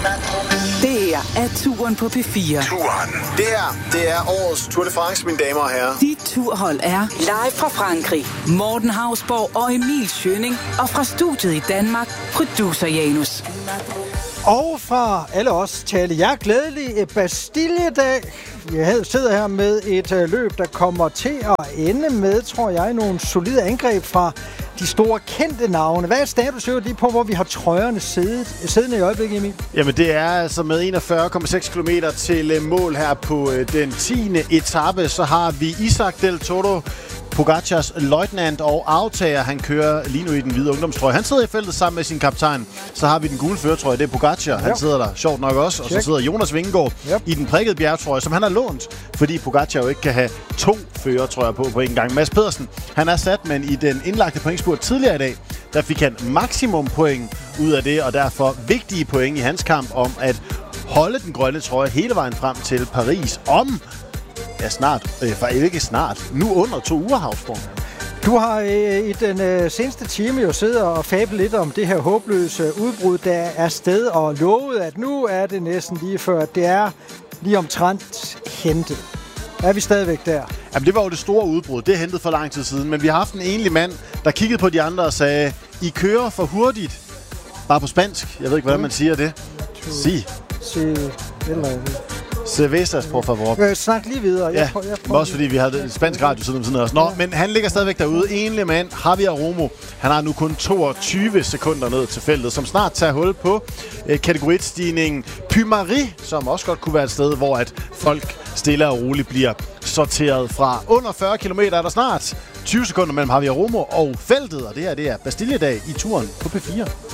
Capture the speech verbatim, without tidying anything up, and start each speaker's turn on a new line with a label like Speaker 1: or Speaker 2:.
Speaker 1: Det her er Turen på P fire.
Speaker 2: Turen. Det her, det er årets Tour de France, mine damer og herrer.
Speaker 1: Dit turhold er live fra Frankrig. Morten Hausborg og Emil Schønning. Og fra studiet i Danmark, producer Janus.
Speaker 3: Og fra alle os tale jer glædelig Bastille-dag. Jeg sidder her med et øh, løb, der kommer til at ende med, tror jeg, nogle solide angreb fra de store kendte navne. Hvad er status lige på, hvor vi har trøjerne siddet, siddende i øjeblikket, Emil?
Speaker 4: Jamen det er altså med enogfyrre komma seks kilometer til øh, mål her på øh, den tiende etape. Så har vi Isaac Del Toro, Pogacars løjtnant og aftager. Han kører lige nu i den hvide ungdomstrøje. Han sidder i feltet sammen med sin kaptajn. Så har vi den gule førertrøje, det er Pogacar. Han sidder der sjovt nok også. Og så sidder Jonas Vingegaard yep. i den prikkede bjergtrøje, som han har lånt, fordi Pogacar jo ikke kan have to førertrøjer på på en gang. Mads Pedersen, han er sat, men i den indlagte pointspurt tidligere i dag, der fik han maksimum point ud af det, og derfor vigtige point i hans kamp om at holde den grønne trøje hele vejen frem til Paris om Ja, snart. Øh, for ikke snart. Nu under to uger, Hausborg.
Speaker 3: Du har øh, i den øh, seneste time jo siddet og fablet lidt om det her håbløse udbrud, der er sted, og lovet, at nu er det næsten lige før. Det er lige omtrent hentet. Er vi stadigvæk der?
Speaker 4: Jamen, det var jo det store udbrud. Det er hentet for lang tid siden. Men vi har haft en enlig mand, der kiggede på de andre og sagde, I kører for hurtigt. Bare på spansk. Jeg ved ikke, hvordan man siger det. Sig.
Speaker 3: Sig. Eller
Speaker 4: Cervezas, por favor.
Speaker 3: Øh, snak lige videre.
Speaker 4: Ja,
Speaker 3: jeg prøver, jeg prøver
Speaker 4: også fordi vi har spansk radio siden om siden også. Nå, ja. Men han ligger stadigvæk derude. Enlig mand, Javier Romo. Han har nu kun toogtyve sekunder ned til feltet, som snart tager hul på øh, kategoristigningen Pymari, som også godt kunne være et sted, hvor at folk stille og roligt bliver sorteret fra. Under fyrre kilometer er der snart tyve sekunder mellem Javier Romo og feltet, og det her det er Bastille-dag i Turen på P fire.